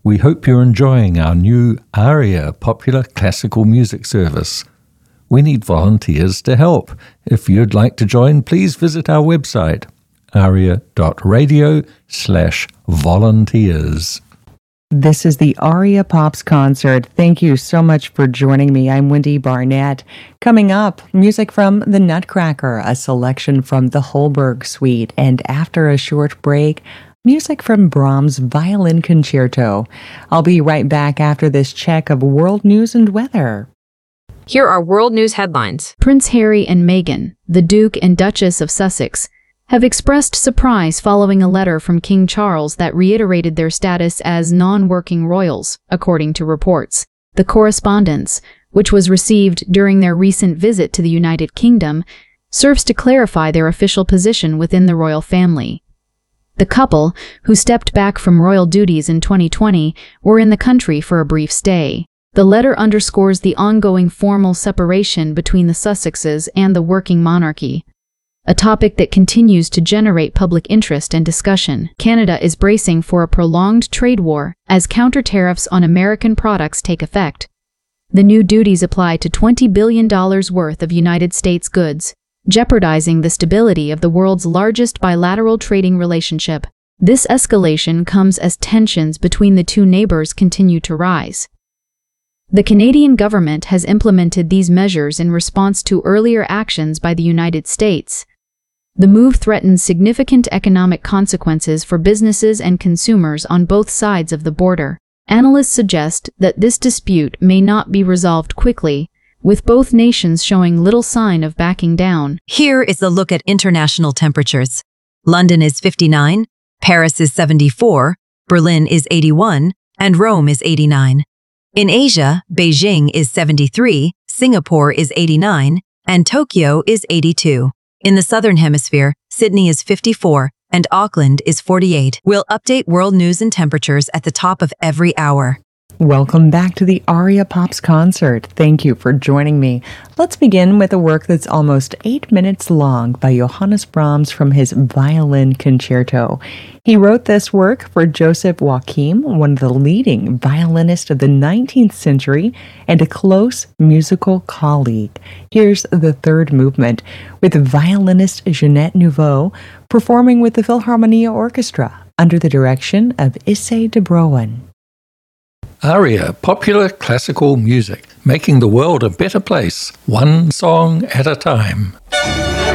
We hope you're enjoying our new ARIA popular classical music service. We need volunteers to help. If you'd like to join, please visit our website, aria.radio/volunteers. This is the Aria Pops Concert. Thank you so much for joining me. I'm Wendy Barnett. Coming up, music from The Nutcracker, a selection from the Holberg Suite, and after a short break, music from Brahms' Violin Concerto. I'll be right back after this check of world news and weather. Here are world news headlines. Prince Harry and Meghan, the Duke and Duchess of Sussex, have expressed surprise following a letter from King Charles that reiterated their status as non-working royals, according to reports. The correspondence, which was received during their recent visit to the United Kingdom, serves to clarify their official position within the royal family. The couple, who stepped back from royal duties in 2020, were in the country for a brief stay. The letter underscores the ongoing formal separation between the Sussexes and the working monarchy, a topic that continues to generate public interest and discussion. Canada is bracing for a prolonged trade war as counter-tariffs on American products take effect. The new duties apply to $20 billion worth of United States goods, jeopardizing the stability of the world's largest bilateral trading relationship. This escalation comes as tensions between the two neighbors continue to rise. The Canadian government has implemented these measures in response to earlier actions by the United States. The move threatens significant economic consequences for businesses and consumers on both sides of the border. Analysts suggest that this dispute may not be resolved quickly, with both nations showing little sign of backing down. Here is a look at international temperatures. London is 59, Paris is 74, Berlin is 81, and Rome is 89. In Asia, Beijing is 73, Singapore is 89, and Tokyo is 82. In the Southern Hemisphere, Sydney is 54, and Auckland is 48. We'll update world news and temperatures at the top of every hour. Welcome back to the Aria Pops Concert. Thank you for joining me. Let's begin with a work that's almost 8 minutes long by Johannes Brahms from his Violin Concerto. He wrote this work for Joseph Joachim, one of the leading violinists of the 19th century and a close musical colleague. Here's the third movement, with violinist Jeanette Nouveau performing with the Philharmonia Orchestra under the direction of Issei de Broen. ARIA, popular classical music, making the world a better place, one song at a time.